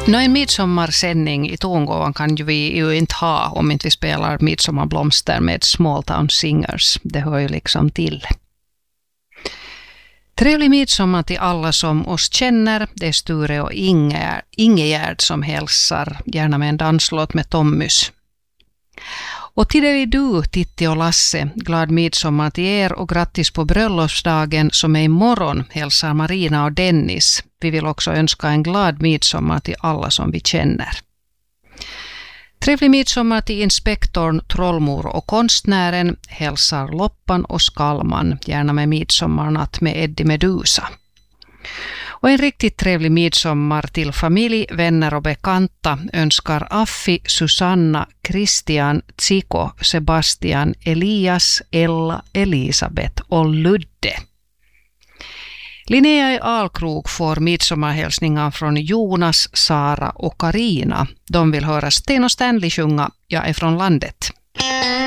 En midsommarsändning i tongången kan vi ju inte ha om inte vi spelar midsommarblomster med Small Town Singers. Det hör ju liksom till. Trevlig midsommar till alla som oss känner. Det är Sture och Ingegärd som hälsar, gärna med en danslåt med Tommys. Och till dig du, Titti och Lasse, glad midsommar till er och grattis på bröllopsdagen som är imorgon, hälsar Marina och Dennis. Vi vill också önska en glad midsommar till alla som vi känner. Trevlig midsommar till inspektorn, trollmor och konstnären, hälsar Loppan och Skalman, gärna med midsommarnatt med Eddie Medusa. Och en riktigt trevlig midsommar till familj, vänner och bekanta önskar Affi, Susanna, Christian, Tsiko, Sebastian, Elias, Ella, Elisabeth och Ludde. Linnea i Alkrog får midsommarhälsningar från Jonas, Sara och Karina. De vill höra Sten och Stanley sjunga Jag är från landet.